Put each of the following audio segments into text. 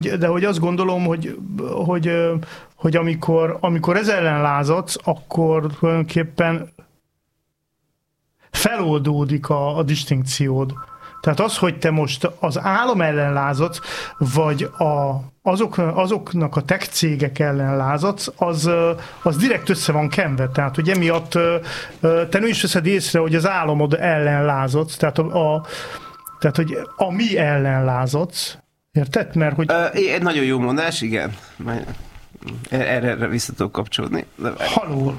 De hogy azt gondolom, hogy amikor ez ellen lázadsz, akkor tulajdonképpen feloldódik a distinkciód. Tehát az, hogy te most az állam ellen lázadsz, vagy azoknak a tech cégek ellen lázadsz, az direkt össze van kenve. Tehát, hogy emiatt te nem is veszed észre, hogy az államod ellen lázadsz, tehát hogy a mi ellen lázadsz. Érted? Mert hogy... Egy nagyon jó mondás, igen. Erre vissza tudok kapcsolódni. Haló!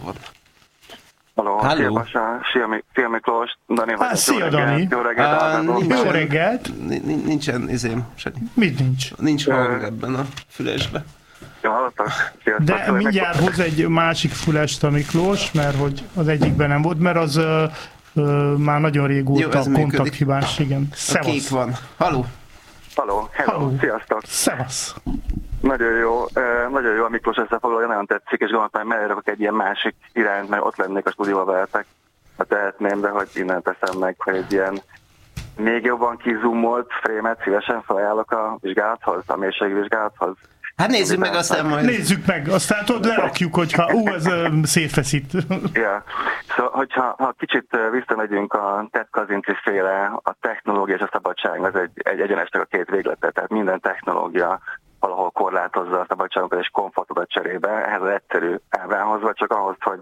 Halló, szia Miklós, Dani vagy. Szia Dani! Jó reggelt! Jó reggelt! Nincsen Sanyi. Mit nincs? Nincs hang ebben a fülesben. Jó, hallottak? De mindjárt hoz egy másik fülest a Miklós, mert hogy az egyikben nem volt, mert az már nagyon régóta kontakthibás, igen. Szevasz. A kék van. Halló! Hello, sziasztok! Szevasz! Nagyon jó a Miklós összefoglalója, nagyon tetszik, és gondoltam, hogy mellé egy ilyen másik irányt, mert ott lennék a stúdióban veletek, ha tehetném, de hogy innen teszem meg, hogy egy ilyen még jobban kizoomolt frémet szívesen felajánlok a vizsgálathoz, a mélységvizsgálathoz. Hát nézzük meg, aztán majd... Nézzük meg, aztán tudod, lerakjuk, hogyha ez szétfeszít. Ja, szóval, hogyha kicsit visszamegyünk a Ted Kaczynski féle, a technológia és a szabadság, az egy egyenesnek a két véglete, tehát minden technológia valahol korlátozza a szabadságunkat és komfortodat cserébe, ehhez az egyszerű ábrához, vagy csak ahhoz, hogy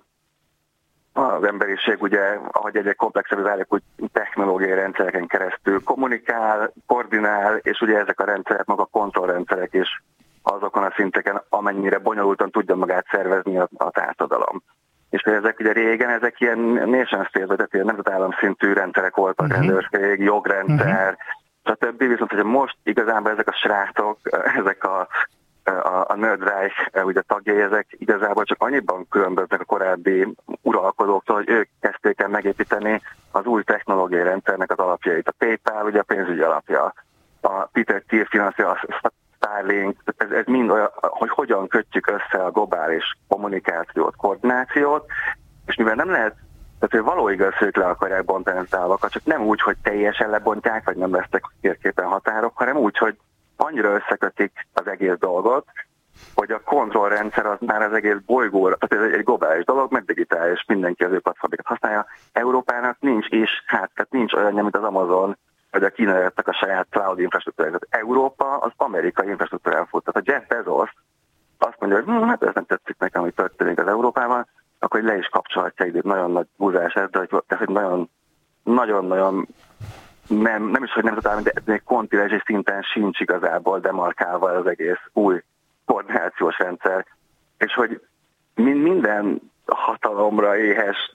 az emberiség ugye, ahogy egy komplexebb válik, úgy technológiai rendszereken keresztül kommunikál, koordinál, és ugye ezek a rendszerek, maga a kontrollrendszerek is azokon a szinteken, amennyire bonyolultan tudja magát szervezni a társadalom. És ezek ugye régen, ezek ilyen nation state, tehát ilyen nemzetállam szintű rendszerek voltak, rendőrség, jogrendszer, stb. Viszont hogy most igazából ezek a srácok, ezek a Nerdreich ugye tagjai, ezek igazából csak annyiban különböznek a korábbi uralkodóktól, hogy ők kezdték el megépíteni az új technológiai rendszernek az alapjait. A PayPal ugye a pénzügyi alapja, a Peter Thiel finanszírozza a Starlink, ez mind olyan, hogy hogyan kötjük össze a globális kommunikációt, koordinációt, és mivel nem lehet, tehát hogy való igaz, hogy le akarják bontani az állakat, csak nem úgy, hogy teljesen lebontják, vagy nem lesznek térképen határok, hanem úgy, hogy annyira összekötik az egész dolgot, hogy a kontrollrendszer az már az egész bolygóra, tehát ez egy globális dolog, meg digitális, mindenki az ő platformját használja. Európának nincs, és tehát nincs olyan, mint az Amazon, vagy a kínaiaknak a saját cloud infrastruktúráját. Európa az amerikai infrastruktúrán fut. Tehát a Jeff Bezos azt mondja, hogy hát ez nem tetszik nekem, hogy történik az Európában, akkor le is kapcsolhatja időt, nagyon nagy húzás ez, de hogy nagyon nem is, hogy nemzetállam, de még kontinensi szinten sincs igazából demarkálva az egész új koordinációs rendszer. És hogy minden hatalomra éhes,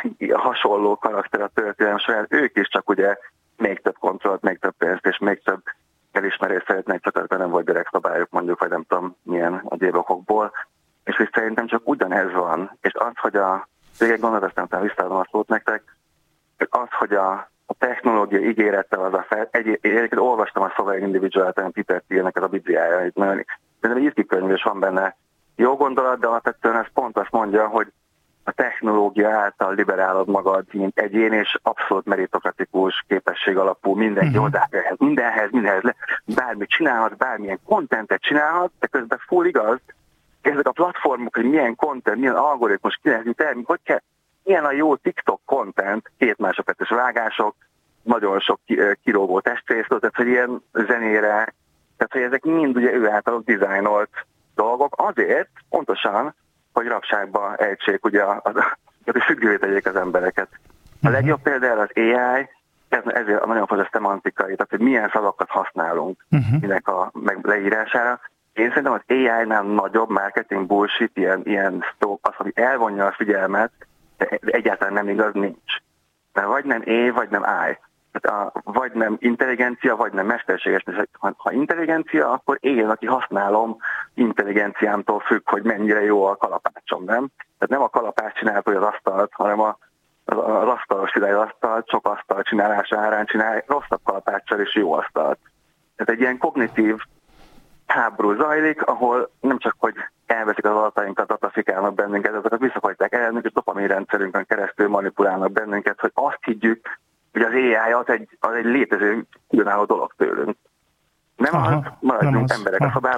hasonló karakter a történelem során, ők is csak ugye még több kontrollt, még több pénzt és még több elismerést szeretnék, csak azban nem volt direkt szabályok mondjuk, vagy nem tudom milyen egyéb okokból. És hogy szerintem csak ugyanez van. És az, hogy végig gondolat, aztán visszaadom a szót nektek, az, hogy a technológia ígérettel az egyébként olvastam a Sovereign Individual-t, Peter Thielnek ez a bibliája, egy nagyon izgi könyv, és van benne jó gondolat, de alapvetően ez pont azt mondja, hogy a technológia által liberálod magad, mint egyén, és abszolút meritokratikus, képesség alapú, mindenki hozzáférhet mindenhez, bármit csinálhat, bármilyen kontentet csinálhat, de közben full igaz, ezek a platformok, hogy milyen content, milyen algoritmus kinevezünk el, hogy kell, milyen a jó TikTok content, 2 másodperces vágások, nagyon sok kirógó testrésztől, tehát hogy ilyen zenére, tehát hogy ezek mind ugye ő általuk dizájnolt dolgok, azért pontosan, hogy rabságba ejtsék, ugye hogy függővé tegyék az embereket. A legjobb például az AI, ezért nagyon fontos a szemantikai, tehát hogy milyen szavakat használunk minek a leírására. Én szerintem az AI-nál nagyobb marketing bullshit, ilyen szó, az, hogy elvonja a figyelmet, de egyáltalán nem igaz, nincs. Mert vagy nem A, vagy nem I. Tehát vagy nem intelligencia, vagy nem mesterséges. Ha intelligencia, akkor én, aki használom, intelligenciámtól függ, hogy mennyire jó a kalapácsom, nem? Tehát nem a kalapács csinálja az asztalt, hanem az asztalos csinálja az asztalt, sok asztal csinálása árán csinál rosszabb kalapáccsal és jó asztalt. Tehát egy ilyen kognitív háború zajlik, ahol nem csak, hogy elveszik az adatainkat, datafikálnak bennünket, azokat visszafajták elnünk, és dopamin rendszerünkön keresztül manipulálnak bennünket, hogy azt higgyük, hogy az AI az egy létező, különálló dolog tőlünk. Nem az, maradjunk emberek a szobában,